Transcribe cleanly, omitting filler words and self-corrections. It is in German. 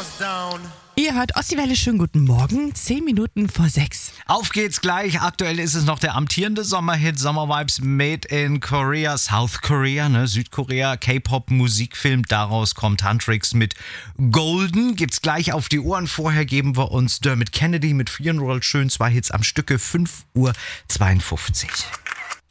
Ihr hört Ossi-Welle, schönen guten Morgen, 10 Minuten vor 6. Auf geht's gleich. Aktuell ist es noch der amtierende Sommerhit Sommervibes Made in Korea, South Korea, Südkorea, K-Pop-Musikfilm. Daraus kommt Huntrix mit Golden. Gibt's gleich auf die Ohren. Vorher geben wir uns Dermot Kennedy mit Funeral. Schön 2 Hits am Stücke, 5:52 Uhr.